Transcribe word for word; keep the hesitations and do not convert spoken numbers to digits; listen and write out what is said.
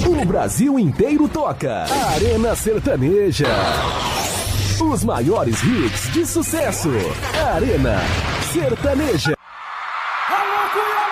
O Brasil inteiro toca. Arena Sertaneja. Os maiores hits de sucesso. Arena Sertaneja. Alô, Cuiabá!